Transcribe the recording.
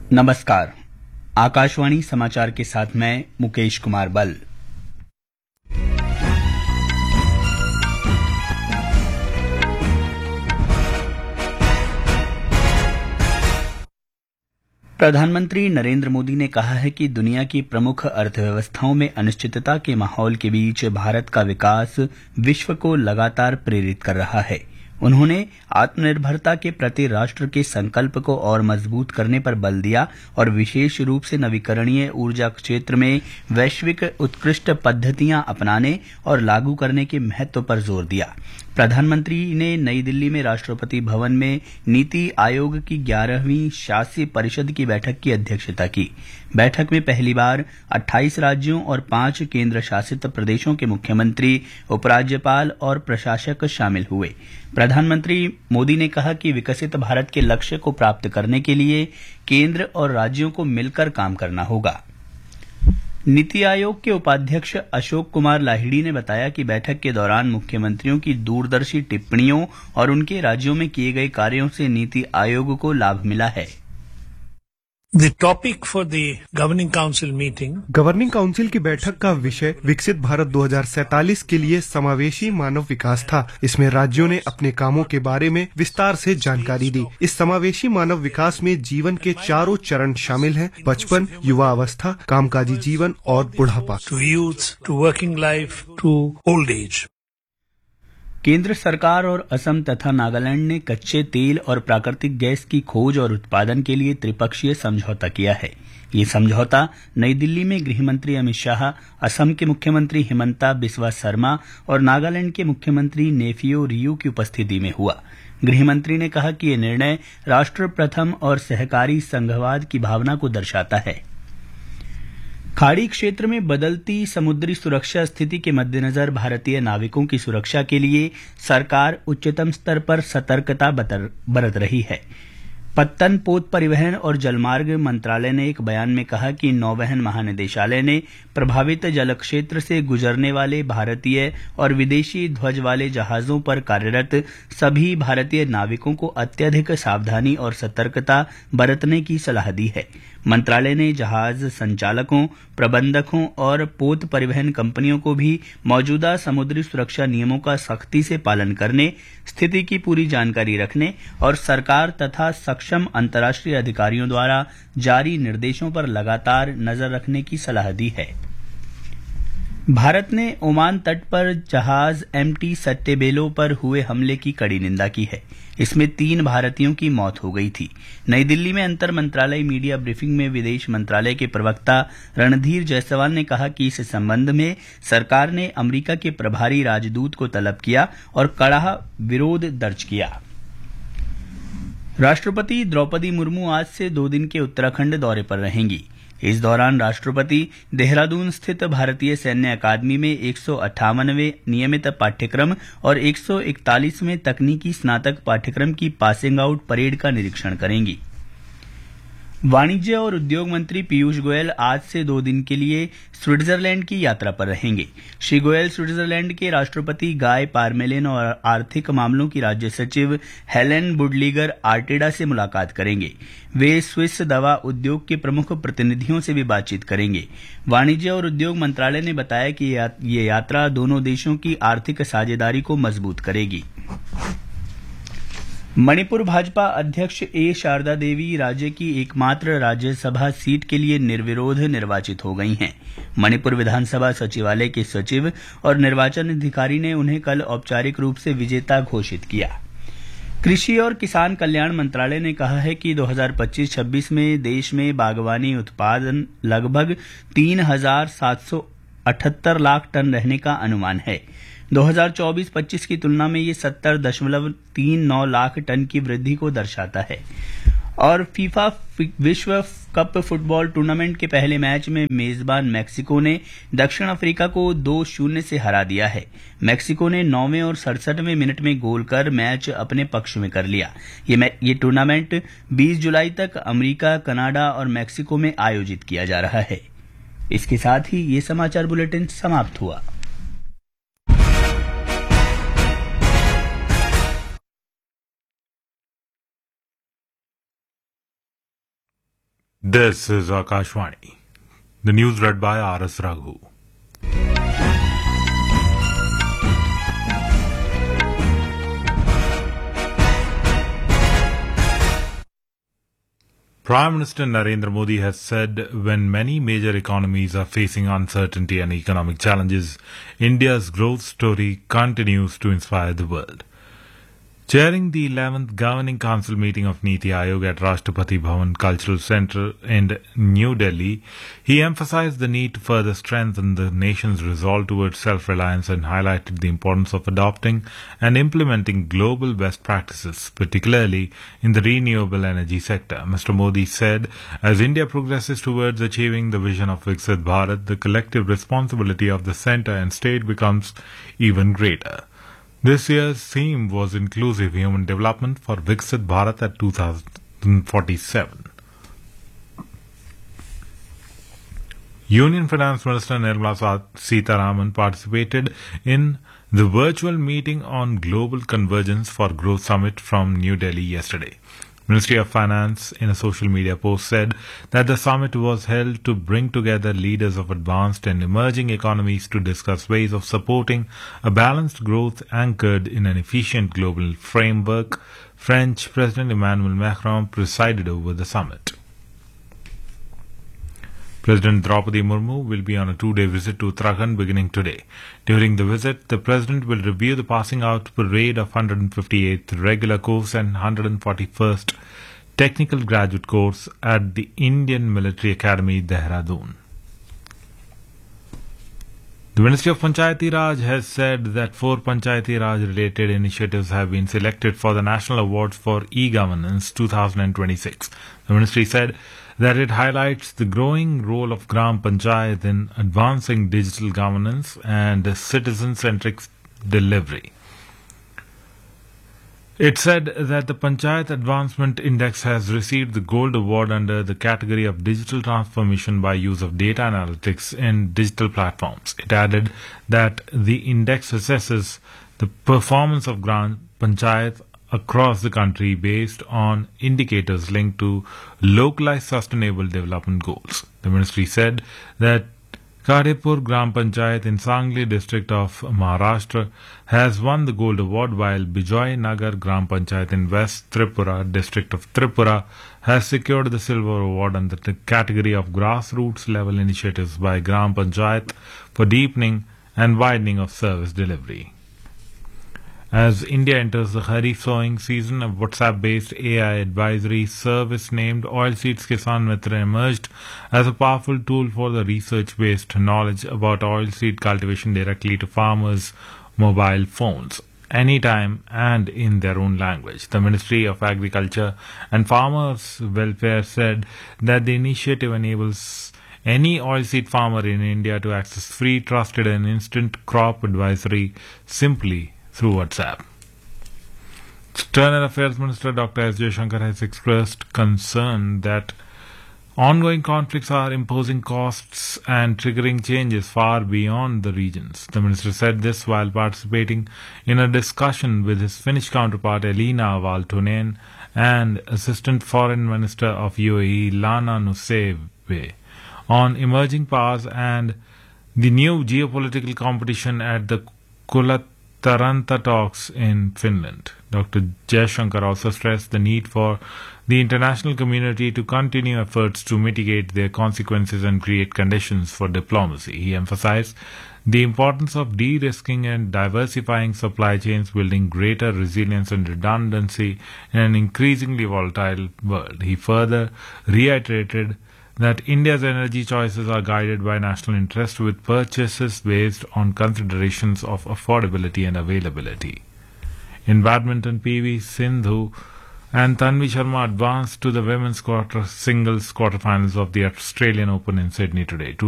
नमस्कार। आकाशवाणी समाचार के साथ मैं मुकेश कुमार बल। प्रधानमंत्री नरेंद्र मोदी ने कहा है कि दुनिया की प्रमुख अर्थव्यवस्थाओं में अनिश्चितता के माहौल के बीच भारत का विकास विश्व को लगातार प्रेरित कर रहा है। उन्होंने आत्मनिर्भरता के प्रति राष्ट्र के संकल्प को और मजबूत करने पर बल दिया और विशेष रूप से नवीकरणीय ऊर्जा क्षेत्र में वैश्विक उत्कृष्ट पद्धतियां अपनाने और लागू करने के महत्व पर जोर दिया। प्रधानमंत्री ने नई दिल्ली में राष्ट्रपति भवन में नीति आयोग की 11वीं शासी परिषद की बैठक की अध्यक्षता की। बैठक में पहली बार 28 राज्यों और 5 केंद्र शासित प्रदेशों के मुख्यमंत्री, उपराज्यपाल और प्रशासक शामिल हुए। प्रधानमंत्री मोदी ने कहा कि विकसित भारत के लक्ष्य को प्राप्त करने के लिए केंद्र और राज्यों को मिलकर काम करना होगा। नीति आयोग के उपाध्यक्ष अशोक कुमार लाहिड़ी ने बताया कि बैठक के दौरान मुख्यमंत्रियों की दूरदर्शी टिप्पणियों और उनके राज्यों में किए गए कार्यों से नीति आयोग को लाभ मिला है। The topic for the Governing Council meeting governing council की बैठक का विषय विकसित भारत 2047 के लिए समावेशी मानव विकास था। इसमें राज्यों ने अपने कामों के बारे में विस्तार से जानकारी दी। इस समावेशी मानव विकास में जीवन के चारों चरण शामिल हैं: बचपन, युवा अवस्था, कामकाजी जीवन और बुढ़ापा। to youth, to working life, to old age. केंद्र सरकार और असम तथा नागालैंड ने कच्चे तेल और प्राकृतिक गैस की खोज और उत्पादन के लिए त्रिपक्षीय समझौता किया है। ये समझौता नई दिल्ली में गृहमंत्री अमित शाह, असम के मुख्यमंत्री हिमंता बिस्वा शर्मा और नागालैंड के मुख्यमंत्री नेफियो रियो की उपस्थिति में हुआ। गृहमंत्री ने कहा कि ये निर्णय राष्ट्र प्रथम और सहकारी संघवाद की भावना को दर्शाता है। खाड़ी क्षेत्र में बदलती समुद्री सुरक्षा स्थिति के मद्देनजर भारतीय नाविकों की सुरक्षा के लिए सरकार उच्चतम स्तर पर सतर्कता बरत रही है। पत्तन पोत परिवहन और जलमार्ग मंत्रालय ने एक बयान में कहा कि नौवहन महानिदेशालय ने प्रभावित जल क्षेत्र से गुजरने वाले भारतीय और विदेशी ध्वज वाले जहाजों पर कार्यरत सभी भारतीय नाविकों को अत्यधिक सावधानी और सतर्कता बरतने की सलाह दी है। मंत्रालय ने जहाज संचालकों, प्रबंधकों और पोत परिवहन कंपनियों को भी मौजूदा समुद्री सुरक्षा नियमों का सख्ती से पालन करने, स्थिति की पूरी जानकारी रखने और सरकार तथा सक्षम अंतर्राष्ट्रीय अधिकारियों द्वारा जारी निर्देशों पर लगातार नजर रखने की सलाह दी है। भारत ने ओमान तट पर जहाज एमटी सट्टेबेलो पर हुए हमले की कड़ी निंदा की है। इसमें 3 भारतीयों की मौत हो गई थी। नई दिल्ली में अंतर मंत्रालय मीडिया ब्रीफिंग में विदेश मंत्रालय के प्रवक्ता रणधीर जायसवाल ने कहा कि इस संबंध में सरकार ने अमेरिका के प्रभारी राजदूत को तलब किया और कड़ा विरोध दर्ज किया। राष्ट्रपति द्रौपदी मुर्मू आज से 2 दिन के उत्तराखंड दौरे पर रहेंगी। इस दौरान राष्ट्रपति देहरादून स्थित भारतीय सैन्य अकादमी में 158वें नियमित पाठ्यक्रम और 141वें तकनीकी स्नातक पाठ्यक्रम की पासिंग आउट परेड का निरीक्षण करेंगी। वाणिज्य और उद्योग मंत्री पीयूष गोयल आज से 2 दिन के लिए स्विट्जरलैंड की यात्रा पर रहेंगे। श्री गोयल स्विट्जरलैंड के राष्ट्रपति गाय पारमेलिन और आर्थिक मामलों की राज्य सचिव हेलेन बुडलीगर आर्टेडा से मुलाकात करेंगे। वे स्विस दवा उद्योग के प्रमुख प्रतिनिधियों से भी बातचीत करेंगे। वाणिज्य और उद्योग मंत्रालय ने बताया कि ये यात्रा दोनों देशों की आर्थिक साझेदारी को मजबूत करेगी। मणिपुर भाजपा अध्यक्ष ए शारदा देवी राज्य की एकमात्र राज्यसभा सीट के लिए निर्विरोध निर्वाचित हो गई हैं। मणिपुर विधानसभा सचिवालय के सचिव और निर्वाचन अधिकारी ने उन्हें कल औपचारिक रूप से विजेता घोषित किया। कृषि और किसान कल्याण मंत्रालय ने कहा है कि 2025-26 में देश में बागवानी उत्पादन लगभग 3,778 लाख टन रहने का अनुमान है। 2024-25 की तुलना में ये 70.39 लाख टन की वृद्धि को दर्शाता है। और फीफा विश्व कप फुटबॉल टूर्नामेंट के पहले मैच में मेजबान मैक्सिको ने दक्षिण अफ्रीका को 2-0 से हरा दिया है। मैक्सिको ने 9वें और 67वें मिनट में गोल कर मैच अपने पक्ष में कर लिया। ये टूर्नामेंट 20 जुलाई तक अमेरिका, कनाडा और मैक्सिको में आयोजित किया जा रहा है। इसके साथ ही ये समाचार बुलेटिन समाप्त हुआ। This is Akashvani. The news read by R.S. Raghu. Prime Minister Narendra Modi has said when many major economies are facing uncertainty and economic challenges, India's growth story continues to inspire the world. Chairing the 11th Governing Council meeting of Niti Aayog at Rashtrapati Bhavan Cultural Centre in New Delhi, he emphasized the need to further strengthen the nation's resolve towards self-reliance and highlighted the importance of adopting and implementing global best practices, particularly in the renewable energy sector. Mr. Modi said, as India progresses towards achieving the vision of Viksit Bharat, the collective responsibility of the centre and state becomes even greater. This year's theme was Inclusive Human Development for Viksit Bharat at 2047. Union Finance Minister Nirmala Sitharaman participated in the virtual meeting on Global Convergence for Growth Summit from New Delhi yesterday. Ministry of Finance, in a social media post, said that the summit was held to bring together leaders of advanced and emerging economies to discuss ways of supporting a balanced growth anchored in an efficient global framework. French President Emmanuel Macron presided over the summit. President Draupadi Murmu will be on a 2-day visit to Uttarakhand beginning today. During the visit, the President will review the passing out parade of 158th regular course and 141st technical graduate course at the Indian Military Academy, Dehradun. The Ministry of Panchayati Raj has said that 4 Panchayati Raj related initiatives have been selected for the National Awards for E-Governance 2026. The ministry said that it highlights the growing role of Gram Panchayat in advancing digital governance and citizen-centric delivery. It said that the Panchayat Advancement Index has received the Gold Award under the category of digital transformation by use of data analytics in digital platforms. It added that the index assesses the performance of Gram Panchayat across the country based on indicators linked to localized sustainable development goals. The ministry said that Kadepur Gram Panchayat in Sangli district of Maharashtra has won the Gold Award, while Bijoy Nagar Gram Panchayat in West Tripura district of Tripura has secured the Silver Award under the category of grassroots level initiatives by Gram Panchayat for deepening and widening of service delivery. As India enters the Kharif sowing season, a WhatsApp-based AI advisory service named Oilseeds Kisan Mitra emerged as a powerful tool for the research-based knowledge about oilseed cultivation directly to farmers' mobile phones, anytime and in their own language. The Ministry of Agriculture and Farmers' Welfare said that the initiative enables any oilseed farmer in India to access free, trusted and instant crop advisory simply through WhatsApp. External Affairs Minister Dr. S. Jaishankar has expressed concern that ongoing conflicts are imposing costs and triggering changes far beyond the regions. The minister said this while participating in a discussion with his Finnish counterpart Elina Valtonen and Assistant Foreign Minister of UAE Lana Nusseibeh on emerging powers and the new geopolitical competition at the Taranta talks in Finland. Dr. Jaishankar also stressed the need for the international community to continue efforts to mitigate their consequences and create conditions for diplomacy. He emphasized the importance of de-risking and diversifying supply chains, building greater resilience and redundancy in an increasingly volatile world. He further reiterated that India's energy choices are guided by national interest, with purchases based on considerations of affordability and availability. In badminton, PV Sindhu and Tanvi Sharma advanced to the women's singles quarterfinals of the Australian Open in Sydney today.